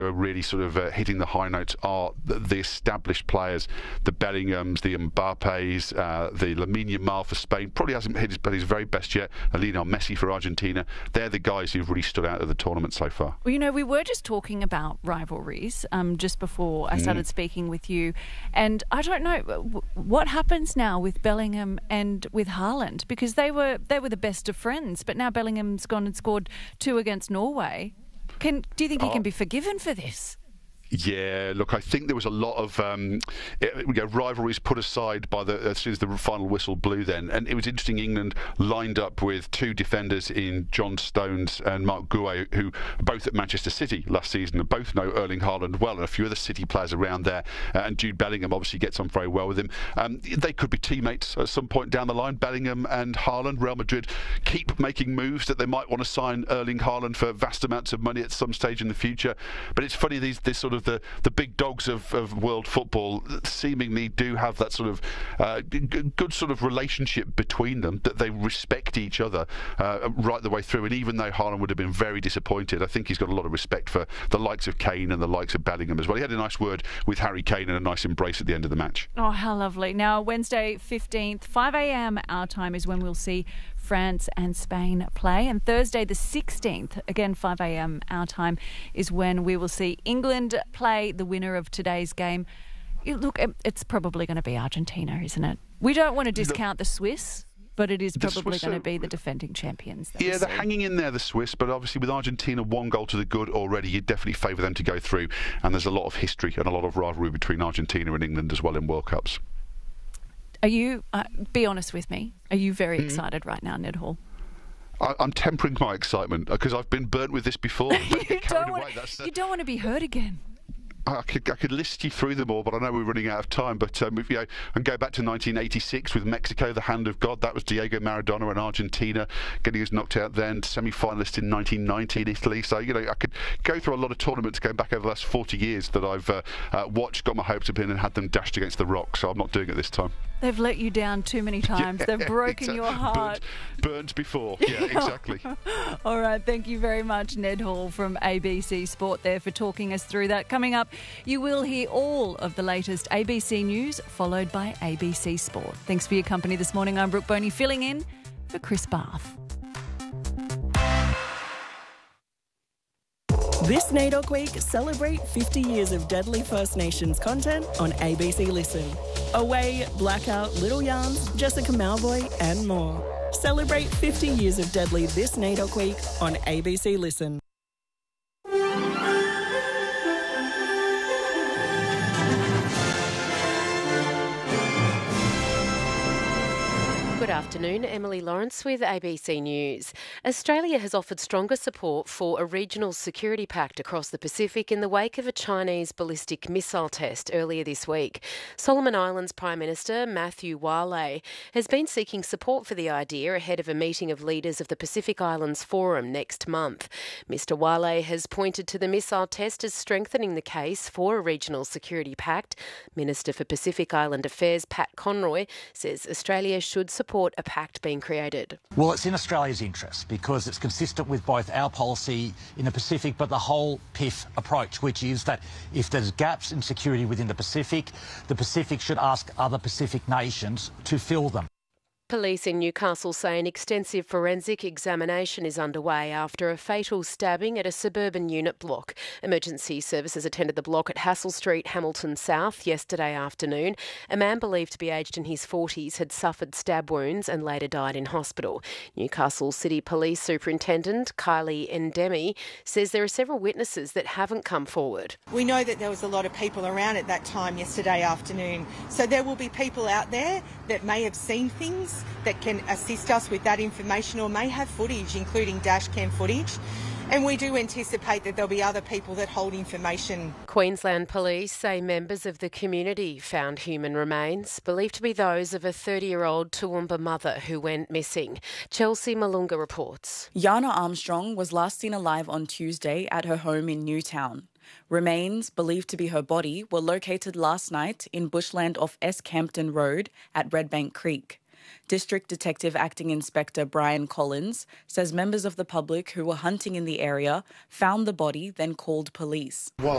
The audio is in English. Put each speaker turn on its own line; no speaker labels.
who are really sort of hitting the high notes are the established players, the Bellinghams, the Mbappes, the Lamine Yamal for Spain. Probably hasn't hit his very best yet. Lionel Messi for Argentina. They're the guys who've really stood out of the tournament so far.
Well, you know, we were just talking about rivalries just before I started speaking with you, and I don't know what happens now with Bellingham and with Haaland, because they were the best of friends, but now Bellingham's gone and scored 2 against Norway. Do you think he can be forgiven for this?
Yeah, look, I think there was a lot of rivalries put aside as soon as the final whistle blew then. And it was interesting, England lined up with 2 defenders in John Stones and Mark Gué, who are both at Manchester City last season and both know Erling Haaland well, and a few other City players around there. And Jude Bellingham obviously gets on very well with him. They could be teammates at some point down the line, Bellingham and Haaland. Real Madrid keep making moves that they might want to sign Erling Haaland for vast amounts of money at some stage in the future. But it's funny, this sort of the big dogs of world football seemingly do have that sort of good sort of relationship between them, that they respect each other right the way through. And even though Haaland would have been very disappointed, I think he's got a lot of respect for the likes of Kane and the likes of Bellingham as well. He had a nice word with Harry Kane and a nice embrace at the end of the match.
Oh, how lovely. Now, Wednesday 15th, 5 a.m. our time is when we'll see France and Spain play. And Thursday the 16th, again 5 a.m. our time, is when we will see England play the winner of today's game. Look, it's probably going to be Argentina, isn't it? We don't want to discount the Swiss, but it is probably going to be the defending champions.
Yeah, they're hanging in there, the Swiss, but obviously with Argentina 1 goal to the good already, you'd definitely favour them to go through. And there's a lot of history and a lot of rivalry between Argentina and England as well in World Cups.
Are you, be honest with me, are you very excited right now, Ned Hall?
I'm tempering my excitement because I've been burnt with this before.
You don't want to be hurt again.
I could list you through them all, but I know we're running out of time. But and go back to 1986 with Mexico, the hand of God. That was Diego Maradona and Argentina getting us knocked out then. Semi-finalist in 1990 in Italy. So I could go through a lot of tournaments going back over the last 40 years that I've watched, got my hopes up in, and had them dashed against the rock. So I'm not doing it this time.
They've let you down too many times. Yeah, they've broken your heart.
Burnt before. Yeah, exactly.
All right. Thank you very much, Ned Hall from ABC Sport there for talking us through that. Coming up, you will hear all of the latest ABC News, followed by ABC Sport. Thanks for your company this morning. I'm Brooke Boney, filling in for Chris Bath.
This NAIDOC week, celebrate 50 years of Deadly First Nations content on ABC Listen. Away, Blackout, Little Yarns, Jessica Malboy and more. Celebrate 50 years of Deadly this NAIDOC week on ABC Listen.
Good afternoon, Emily Lawrence with ABC News. Australia has offered stronger support for a regional security pact across the Pacific in the wake of a Chinese ballistic missile test earlier this week. Solomon Islands Prime Minister Matthew Wale has been seeking support for the idea ahead of a meeting of leaders of the Pacific Islands Forum next month. Mr Wale has pointed to the missile test as strengthening the case for a regional security pact. Minister for Pacific Island Affairs Pat Conroy says Australia should support a pact being created.
Well, it's in Australia's interest because it's consistent with both our policy in the Pacific but the whole PIF approach, which is that if there's gaps in security within the Pacific should ask other Pacific nations to fill them.
Police in Newcastle say an extensive forensic examination is underway after a fatal stabbing at a suburban unit block. Emergency services attended the block at Hassel Street, Hamilton South yesterday afternoon. A man believed to be aged in his 40s had suffered stab wounds and later died in hospital. Newcastle City Police Superintendent Kylie Endemi says there are several witnesses that haven't come forward.
We know that there was a lot of people around at that time yesterday afternoon, so there will be people out there that may have seen things that can assist us with that information or may have footage, including dash cam footage. And we do anticipate that there'll be other people that hold information.
Queensland Police say members of the community found human remains, believed to be those of a 30-year-old Toowoomba mother who went missing. Chelsea Malunga reports.
Yana Armstrong was last seen alive on Tuesday at her home in Newtown. Remains, believed to be her body, were located last night in bushland off S. Campton Road at Redbank Creek.
District Detective Acting Inspector Brian Collins says members of the public who were hunting in the area found the body, then called police.
While